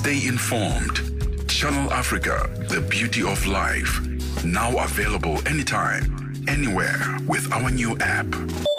Stay informed. Channel Africa, the beauty of life. Now available anytime, anywhere with our new app.